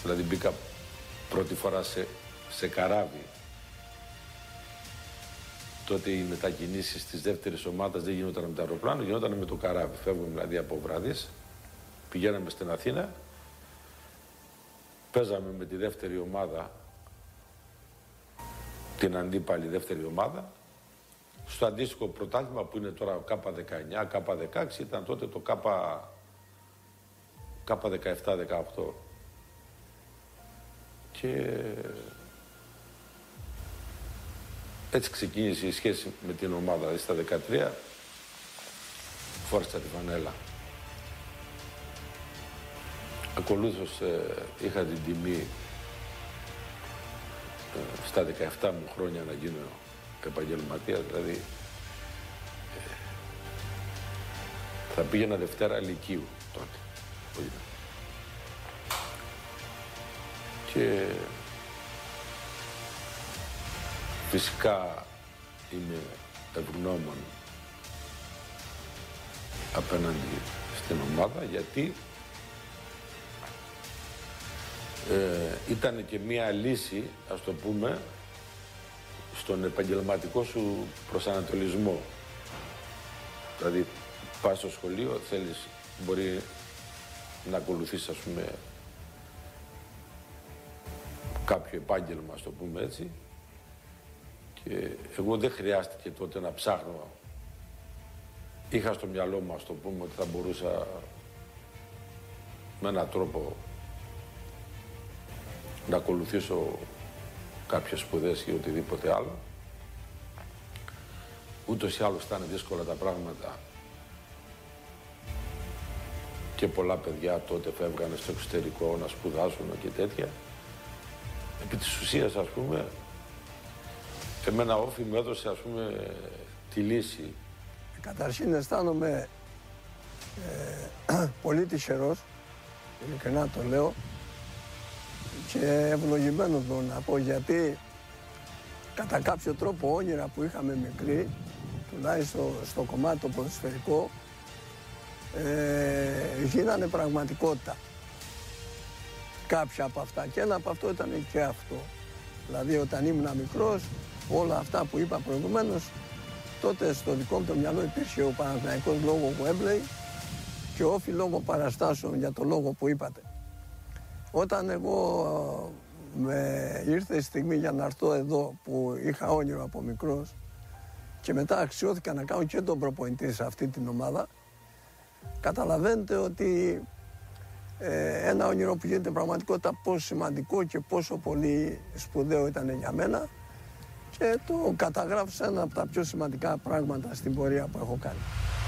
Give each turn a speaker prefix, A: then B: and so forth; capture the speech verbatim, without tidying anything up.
A: Δηλαδή μπήκα πρώτη φορά σε, σε καράβι. Τότε οι μετακινήσεις της δεύτερης ομάδας δεν γινόταν με το αεροπλάνο, γινόταν με το καράβι. Φεύγουμε δηλαδή από βράδυς, πηγαίναμε στην Αθήνα, παίζαμε με τη δεύτερη ομάδα, την αντίπαλη δεύτερη ομάδα. Στο αντίστοιχο πρωτάθλημα που είναι τώρα Κάπα δεκαεννιά, Κάπα δεκαέξι, ήταν τότε το Κάπα, Κάπα δεκαεπτά δεκαοκτώ. Και έτσι ξεκίνησε η σχέση με την ομάδα. Δηλαδή στα δεκατρία φόρεσα τη φανέλα. Ακολούθως ε, είχα την τιμή ε, στα δεκαεπτά μου χρόνια να γίνω επαγγελματίας, δηλαδή ε, θα πήγαινα Δευτέρα Λυκείου τότε. Και φυσικά είμαι ευγνώμων απέναντι στην ομάδα, γιατί ε, ήταν και μία λύση, ας το πούμε, στον επαγγελματικό σου προσανατολισμό. Δηλαδή, πας στο σχολείο, θέλεις, μπορεί να ακολουθείς, ας πούμε, κάποιο επάγγελμα, ας το πούμε έτσι. Και εγώ δεν χρειάστηκε τότε να ψάχνω. Είχα στο μυαλό μου, ας το πούμε, ότι θα μπορούσα με έναν τρόπο να ακολουθήσω κάποιες σπουδές ή οτιδήποτε άλλο. Ούτως ή άλλως ήταν δύσκολα τα πράγματα και πολλά παιδιά τότε φεύγανε στο εξωτερικό να σπουδάσουν και τέτοια. Επί της ουσίας, ας πούμε, εμένα όφη μου έδωσε, ας πούμε, τη λύση.
B: Καταρχήν αισθάνομαι ε, πολύ τυχερός, ειλικρινά το λέω, και ευλογημένος μπορώ να πω, γιατί κατά κάποιο τρόπο όνειρα που είχαμε μικροί, τουλάχιστον στο κομμάτι το ποδοσφαιρικό, ε, γίνανε πραγματικότητα. Κάποια από αυτά, και ένα από αυτό ήταν και αυτό. Δηλαδή όταν ήμουν μικρός, όλα αυτά που είπα προηγουμένως, τότε στο δικό μου το μυαλό υπήρχε ο Παναθηναϊκός λόγω Γουέμπλεϊ και όφη λόγω παραστάσεων για το λόγο που είπατε. Όταν εγώ με ήρθε η στιγμή για να έρθω εδώ, που είχα όνειρο από μικρός και μετά αξιώθηκα να κάνω και τον προπονητή σε αυτή την ομάδα, καταλαβαίνετε ότι ε, ένα όνειρο που γίνεται πραγματικότητα, πόσο σημαντικό και πόσο πολύ σπουδαίο ήταν για μένα, και το καταγράφω σε ένα από τα πιο σημαντικά πράγματα στην πορεία που έχω κάνει.